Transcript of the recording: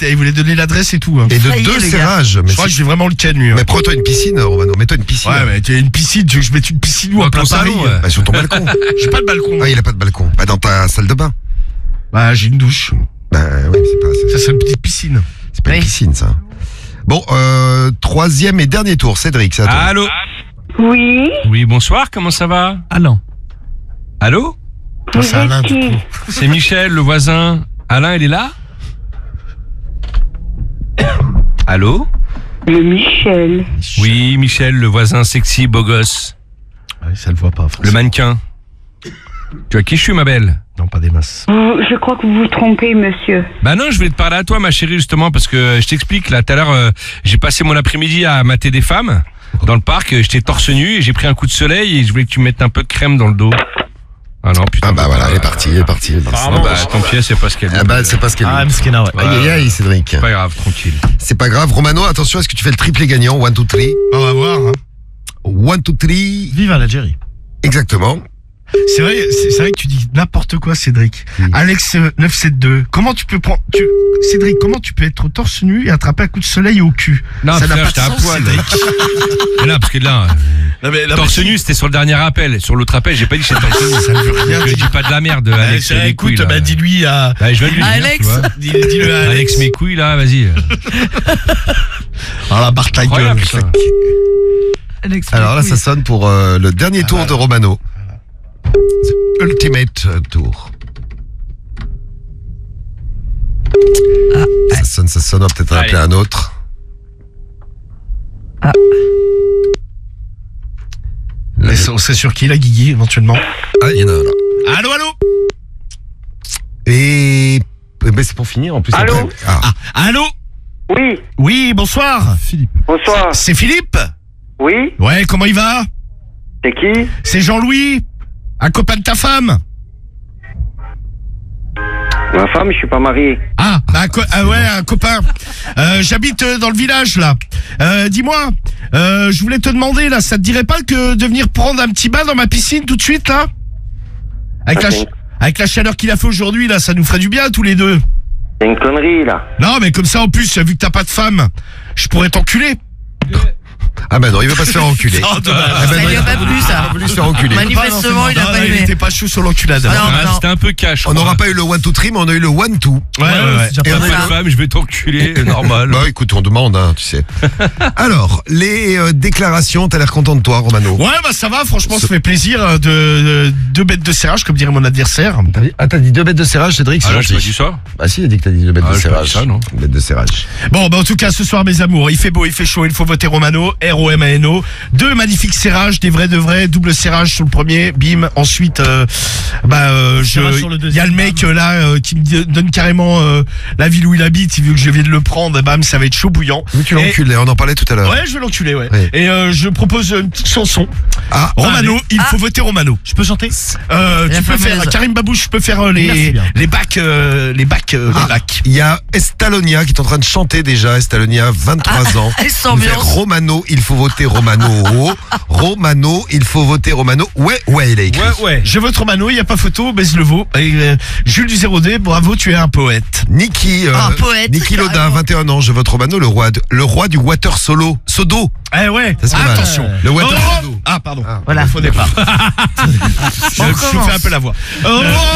il voulait donner l'adresse et tout. Hein. Et de Ça y est, 2 les serrages. Je crois que j'ai vraiment le ken, lui. Mais prends-toi une piscine, Romano. Mets-toi une piscine. Ouais, mais tu as une piscine, tu veux que je mette une piscine où en plein Paris? Bah, sur ton balcon. J'ai pas de balcon. Ah, il a pas de balcon. Bah, dans ta salle de bain. Bah, j'ai une douche. Bah, oui, c'est pas. Ça, c'est une petite piscine. C'est pas une piscine, ça. Bon, 3e et dernier tour, Cédric, c'est à toi. Allô? Oui, Oui, bonsoir, comment ça va? Alain. Allô? vous c'est Alain, êtes du qui? coup. C'est Michel, le voisin. Alain, il est là? Allô? Le Michel. Oui, Michel, le voisin sexy, beau gosse. Ouais, ça le voit pas, François. Le mannequin. Tu vois qui je suis, ma belle? Non, pas des masses. Je crois que vous vous trompez, monsieur. Bah non, je voulais te parler à toi, ma chérie, justement, parce que je t'explique, là, tout à l'heure, j'ai passé mon après-midi à mater des femmes dans le parc, j'étais torse nu et j'ai pris un coup de soleil et je voulais que tu mettes un peu de crème dans le dos. Ah non, putain. Ah, bah voilà, elle est partie. Ah bah, tant pis, c'est pas ce qu'elle Ah, bah, c'est pas ce qu'elle Ah, dit. Mskina, ouais. Aïe, aïe, aïe, Cédric. C'est pas grave, tranquille. C'est pas grave. Romano, attention, est-ce que tu fais le triplé gagnant? 1, 2, 3. On va voir. Hein. 1, 2, 3. Vive à l'Algérie. Exactement. C'est vrai que tu dis n'importe quoi, Cédric. Alex 972. Comment tu peux prendre, Cédric, comment tu peux être torse nu et attraper un coup de soleil au cul? Non, ça n'a frère, pas j'étais de à sens, poil. Cédric. Mais là, parce que là, Non, mais torse nu, c'était sur le dernier appel. Sur l'autre appel, j'ai pas dit que j'étais torse nu. ça ne veut rien Je dire. dis pas de la merde, Alex. mes couilles, Écoute, là. bah dis-lui à. Bah, je vais lui dire, Alex. tu vois. Dis-le à Alex, mes couilles, là, vas-y. Alors la barre ta gueule. Incroyable, ça. Alex. Alors là, ça sonne pour le dernier tour de Romano. The Ultimate Tour. Ça sonne, on va peut-être en appeler un autre. Mais on serait sur qui la Guigui éventuellement? Ah, il y en a un là. Allô, allô? Et ben, c'est pour finir en plus. Allô? après. Ah. Allô? Oui, Oui, bonsoir. Philippe. bonsoir. C'est Philippe? Oui, Ouais, comment il va? c'est qui? C'est Jean-Louis, un copain de ta femme. Ma femme, je suis pas marié. Ah, ouais, un copain. J'habite dans le village là. Dis-moi, je voulais te demander là, ça te dirait pas que de venir prendre un petit bain dans ma piscine tout de suite là? Avec la chaleur qu'il a fait aujourd'hui là, ça nous ferait du bien tous les deux. C'est une connerie, là. Non, mais comme ça en plus, vu que t'as pas de femme, je pourrais t'enculer. Ah ben non, il veut pas se faire enculer. Oh, dommage. Ah ben Ça non, lui a pas plu, ça. Il a voulu se faire enculer. Manifestement, il a Non, pas il aimé. était pas chaud sur l'enculade. Ah, non. Ah, c'était un peu cash. On n'aura pas eu le 1, 2, 3, mais on a eu le 1, 2. Ouais. Et on Pas a de femme, je vais t'enculer, normal. Bah écoute, on demande, hein, tu sais. Alors, les déclarations, t'as l'air content de toi, Romano. Ouais, bah ça va, franchement, ça fait plaisir de deux bêtes de serrage, comme dirait mon adversaire. T'as dit 2 bêtes de serrage, Cédric, c'est Ah là, j'ai pas gentil. dit ça. Bah si, il a dit que t'as dit 2 bêtes Ah, de j'ai pas serrage. dit ça, non. 2 bêtes de serrage. Bon, bah en tout cas, ce soir, mes amours, il fait beau, il fait chaud, il faut voter Romano, R-O-M-A-N-O. 2 magnifiques serrages, des vrais de vrais, double serrage sur le premier, bim. Ensuite, il y a le mec là qui me donne carrément la ville où il habite, il veut que je vienne le prendre, et bam, ça va être chaud bouillant. Oui, tu l'encules, on en parlait tout à l'heure. Ouais, je vais l'enculer, ouais. Oui. Et je propose une petite chanson. Ah, Romano, il faut voter Romano. Je peux chanter? Tu peux fameuse. faire, Karim Babouche, je peux faire Merci bien. les bacs. il y a Estalonia qui est en train de chanter déjà. Estalonia, 23 ans. Elle Il fait s'ambiance. Romano, il faut voter Romano. Romano, il faut voter Romano. Ouais, il a écrit. Ouais. Je vote Romano, il n'y a pas photo, baise le veau. Et, Jules du 0D, bravo, tu es un poète. Niki, Un poète, Niki Loda, carrément. 21 ans, je vote Romano, le roi du water solo. Sodo. Eh ouais, Ça, c'est pas mal. attention. Le water Oh, sodo. ah, pardon. Ah. Voilà. Faux départ. On je commence. fais un peu la voix.